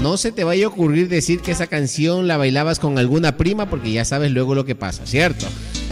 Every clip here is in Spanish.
no se te vaya a ocurrir decir que esa canción la bailabas con alguna prima porque ya sabes luego lo que pasa, ¿cierto?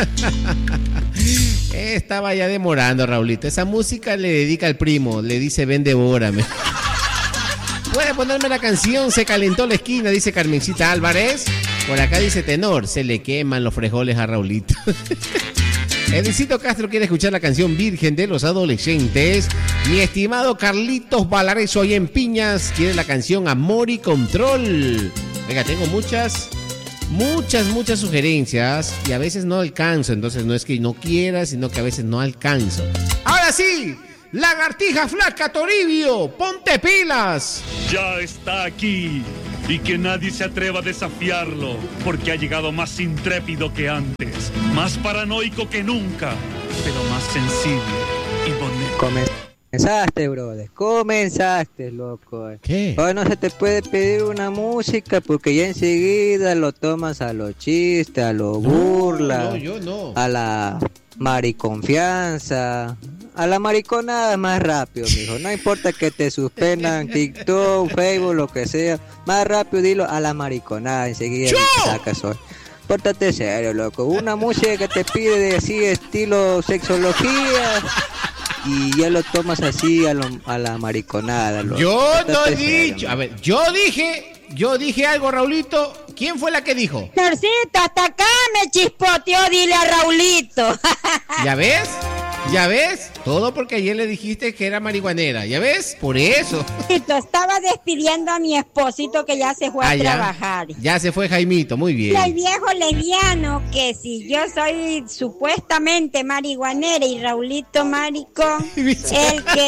Estaba ya demorando, Raulito. Esa música le dedica al primo, le dice ven devórame. Puede ponerme la canción Se calentó la esquina, dice Carmencita Álvarez. Por acá dice tenor, se le queman los frijoles a Raulito. Edicito Castro quiere escuchar la canción Virgen de los Adolescentes. Mi estimado Carlitos Valareso ahí en Piñas quiere la canción Amor y Control. Venga, tengo muchas sugerencias y a veces no alcanzo. Entonces no es que no quiera, sino que a veces no alcanzo. Ahora sí, Lagartija Flaca Toribio, ponte pilas. Ya está aquí. Y que nadie se atreva a desafiarlo, porque ha llegado más intrépido que antes, más paranoico que nunca, pero más sensible y bonito. Comenzaste, loco. ¿Qué? Hoy no se te puede pedir una música porque ya enseguida lo tomas a lo chiste, a lo burla, No, yo no. a la mariconfianza. A la mariconada más rápido, mijo. No importa que te suspendan TikTok, Facebook, lo que sea. Más rápido dilo a la mariconada. Enseguida te sacas hoy. Pórtate serio, loco. Una música que te pide de así estilo sexología y ya lo tomas así a la mariconada, loco. Yo no he Pórtate serio, dicho. A ver, yo dije algo, Raulito. ¿Quién fue la que dijo? Narcito, hasta acá me chispoteó, dile a Raulito. ¿Ya ves? ¿Ya ves? Todo porque ayer le dijiste que era marihuanera. ¿Ya ves? Por eso. Estaba despidiendo a mi esposito que ya se fue a trabajar. Ya se fue Jaimito, muy bien. Y el viejo lesbiano que si yo soy supuestamente marihuanera y Raulito maricón, ¿el qué?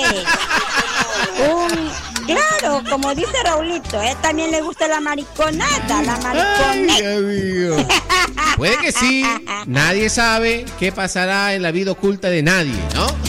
Claro, como dice Raulito, él también le gusta la mariconada, la mariconeta. Puede que sí. Nadie sabe qué pasará en la vida oculta de nadie, ¿no?